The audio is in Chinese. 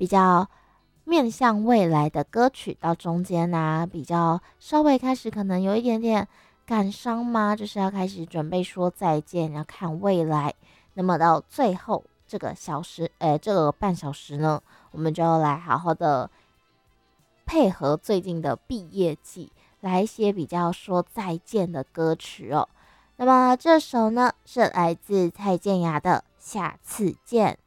比较面向未来的歌曲，到中间啊，比较稍微开始可能有一点点感伤吗？就是要开始准备说再见，要看未来。那么到最后这个小时，这个半小时呢，我们就要来好好的配合最近的毕业季，来一些比较说再见的歌曲哦。那么这首呢是来自蔡健雅的《下次见》。